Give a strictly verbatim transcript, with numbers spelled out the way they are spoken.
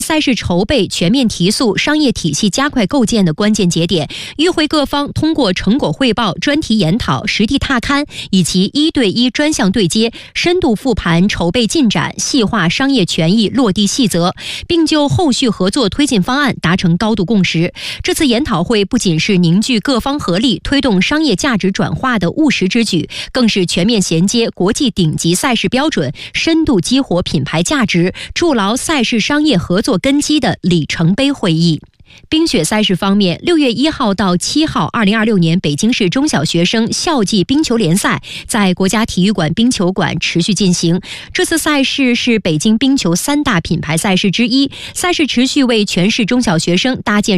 赛事筹备全面提速，商业体系加快构建的关键节点。与会各方通过成果汇报、专题研讨、实地踏勘以及一对一专项对接，深度复盘筹备进展，细化商业权益落地细则，并就后续合作推进方案达成高度共识。这次研讨会不仅是凝聚各方合力推动商业价值转化的务实之举，更是全面衔接国际顶级赛事标准，深度激活品牌价值，筑牢赛事商业合作根基的里程碑会议。冰雪赛事方面，六月一号到七号，二零二六年北京市中小学生校际冰球联赛在国家体育馆冰球馆持续进行。这次赛事是北京冰球三大品牌赛事之一，赛事持续为全市中小学生搭建